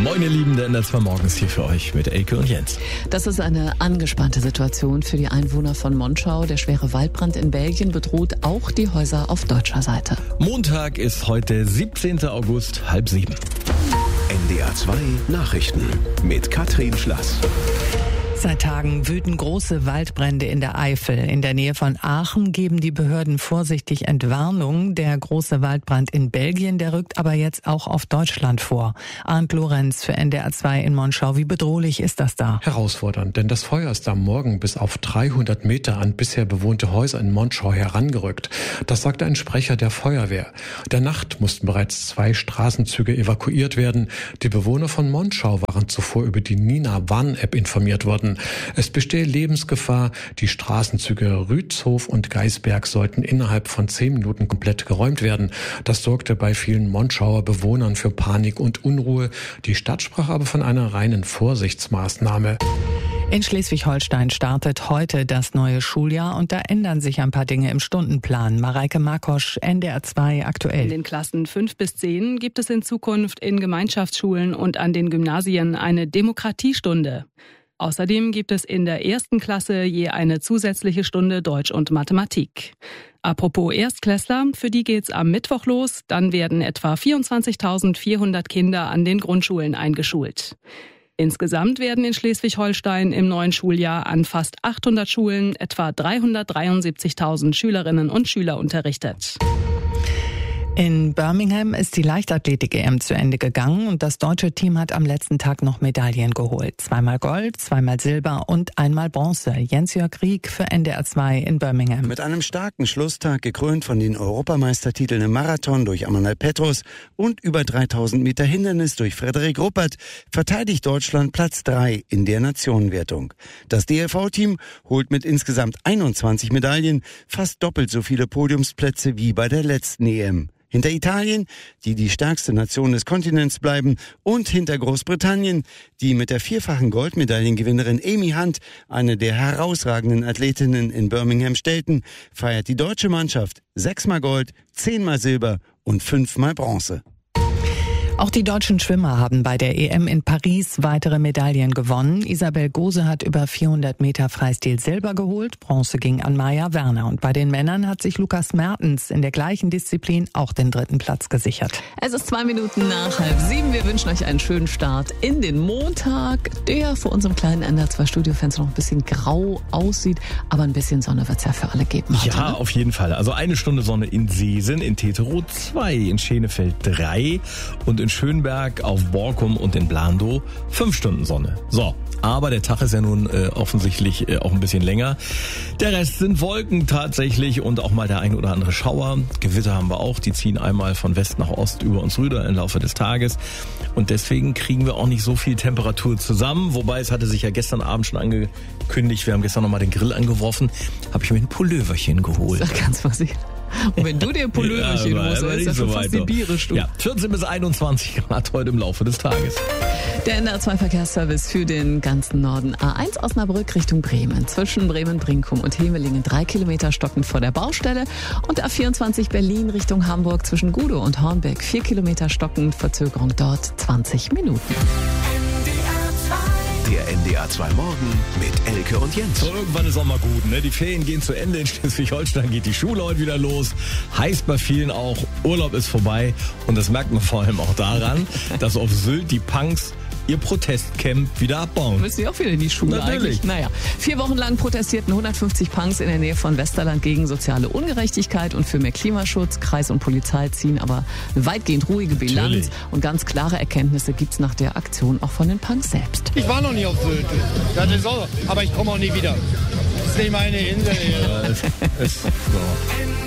Moin ihr Lieben, der NDR 2 Morgens hier für euch mit Elke und Jens. Das ist eine angespannte Situation für die Einwohner von Monschau. Der schwere Waldbrand in Belgien bedroht auch die Häuser auf deutscher Seite. Montag ist heute 17. August, 6:30. NDR 2 Nachrichten mit Katrin Schlass. Seit Tagen wüten große Waldbrände in der Eifel. In der Nähe von Aachen geben die Behörden vorsichtig Entwarnung. Der große Waldbrand in Belgien, der rückt aber jetzt auch auf Deutschland vor. Arndt Lorenz für NDR 2 in Monschau. Wie bedrohlich ist das da? Herausfordernd, denn das Feuer ist am Morgen bis auf 300 Meter an bisher bewohnte Häuser in Monschau herangerückt. Das sagte ein Sprecher der Feuerwehr. In der Nacht mussten bereits 2 Straßenzüge evakuiert werden. Die Bewohner von Monschau waren zuvor über die Nina-Warn-App informiert worden. Es bestehe Lebensgefahr. Die Straßenzüge Rützhof und Geisberg sollten innerhalb von 10 Minuten komplett geräumt werden. Das sorgte bei vielen Monschauer Bewohnern für Panik und Unruhe. Die Stadt sprach aber von einer reinen Vorsichtsmaßnahme. In Schleswig-Holstein startet heute das neue Schuljahr und da ändern sich ein paar Dinge im Stundenplan. Mareike Markosch, NDR 2 aktuell. In den Klassen 5 bis 10 gibt es in Zukunft in Gemeinschaftsschulen und an den Gymnasien eine Demokratiestunde. Außerdem gibt es in der 1. Klasse je eine zusätzliche Stunde Deutsch und Mathematik. Apropos Erstklässler, für die geht's am Mittwoch los. Dann werden etwa 24.400 Kinder an den Grundschulen eingeschult. Insgesamt werden in Schleswig-Holstein im neuen Schuljahr an fast 800 Schulen etwa 373.000 Schülerinnen und Schüler unterrichtet. In Birmingham ist die Leichtathletik-EM zu Ende gegangen und das deutsche Team hat am letzten Tag noch Medaillen geholt. 2-mal Gold, 2-mal Silber und 1-mal Bronze. Jens-Jörg Rieck für NDR 2 in Birmingham. Mit einem starken Schlusstag, gekrönt von den Europameistertiteln im Marathon durch Amanal Petros und über 3000 Meter Hindernis durch Frederik Ruppert, verteidigt Deutschland Platz 3 in der Nationenwertung. Das DLV-Team holt mit insgesamt 21 Medaillen fast doppelt so viele Podiumsplätze wie bei der letzten EM. Hinter Italien, die die stärkste Nation des Kontinents bleiben, und hinter Großbritannien, die mit der 4-fachen Goldmedaillengewinnerin Amy Hunt, eine der herausragenden Athletinnen in Birmingham, stellten, feiert die deutsche Mannschaft 6-mal Gold, 10-mal Silber und 5-mal Bronze. Auch die deutschen Schwimmer haben bei der EM in Paris weitere Medaillen gewonnen. Isabel Gose hat über 400 Meter Freistil Silber geholt. Bronze ging an Maja Werner. Und bei den Männern hat sich Lukas Mertens in der gleichen Disziplin auch den 3. Platz gesichert. Es ist 2 Minuten nach 6:30. Wir wünschen euch einen schönen Start in den Montag, der vor unserem kleinen NDR 2 Studiofenster noch ein bisschen grau aussieht. Aber ein bisschen Sonne wird es ja für alle geben heute, Ja, ne? auf jeden Fall. Also 1 Stunde Sonne in Seesen, in Teterow 2, in Schenefeld 3 und in Schönberg, auf Borkum und in Blandow 5 Stunden Sonne. So, aber der Tag ist ja nun offensichtlich auch ein bisschen länger. Der Rest sind Wolken tatsächlich und auch mal der ein oder andere Schauer. Gewitter haben wir auch, die ziehen einmal von West nach Ost über uns rüber im Laufe des Tages. Und deswegen kriegen wir auch nicht so viel Temperatur zusammen. Wobei es hatte sich ja gestern Abend schon angekündigt, wir haben gestern nochmal den Grill angeworfen, habe ich mir ein Pulloverchen geholt. Sag ganz passiert. Und wenn du dir ein Pulloverchen holst, dann ist das schon fast sibirisch, du. Ja, 14 bis 21 Grad heute im Laufe des Tages. Der NDR 2 Verkehrsservice für den ganzen Norden. A1 Osnabrück Richtung Bremen. Zwischen Bremen-Brinkum und Hemelingen 3 Kilometer stockend vor der Baustelle. Und A24 Berlin Richtung Hamburg zwischen Gudow und Hornbeck 4 Kilometer stockend. Verzögerung dort 20 Minuten. Der NDR 2 Morgen mit Elke und Jens. So, irgendwann ist auch mal gut, ne? Die Ferien gehen zu Ende. In Schleswig-Holstein geht die Schule heute wieder los. Heißt bei vielen auch, Urlaub ist vorbei. Und das merkt man vor allem auch daran, dass auf Sylt die Punks ihr Protestcamp wieder abbauen. Müssen die auch wieder in die Schule Natürlich. eigentlich? Naja, 4 Wochen lang protestierten 150 Punks in der Nähe von Westerland gegen soziale Ungerechtigkeit und für mehr Klimaschutz. Kreis und Polizei ziehen aber eine weitgehend ruhige Bilanz. Natürlich. Und ganz klare Erkenntnisse gibt's nach der Aktion auch von den Punks selbst. Ich war noch nie auf Sylt. Das ist so, aber ich komme auch nie wieder. Das ist nicht meine Insel. So.